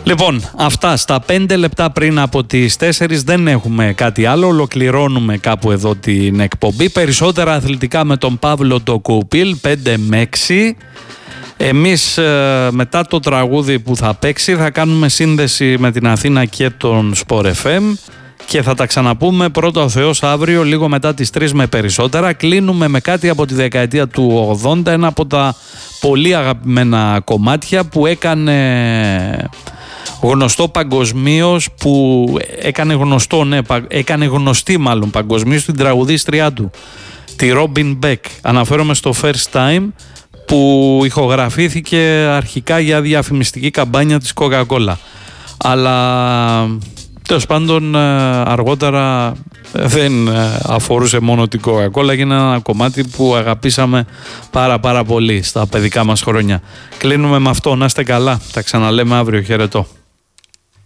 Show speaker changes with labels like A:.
A: Λοιπόν, αυτά στα 5 λεπτά πριν από τις 4 δεν έχουμε κάτι άλλο. Ολοκληρώνουμε κάπου εδώ την εκπομπή. Περισσότερα αθλητικά με τον Παύλο Ντοκουπίλ, 5 με 6. Εμείς μετά το τραγούδι που θα παίξει θα κάνουμε σύνδεση με την Αθήνα και τον Sport FM και θα τα ξαναπούμε πρώτα ο Θεός αύριο λίγο μετά τις 3 με περισσότερα. Κλείνουμε με κάτι από τη δεκαετία του 80, ένα από τα πολύ αγαπημένα κομμάτια που έκανε γνωστό παγκοσμίως, που έκανε γνωστή μάλλον παγκοσμίως την τραγουδίστριά του, τη Robin Beck. Αναφέρομαι στο First Time, που ηχογραφήθηκε αρχικά για διαφημιστική καμπάνια της Coca-Cola. Αλλά τέλος πάντων αργότερα δεν αφορούσε μόνο την Coca-Cola, έγινε ένα κομμάτι που αγαπήσαμε πάρα πολύ στα παιδικά μας χρόνια. Κλείνουμε με αυτό, να είστε καλά, τα ξαναλέμε αύριο, χαιρετώ.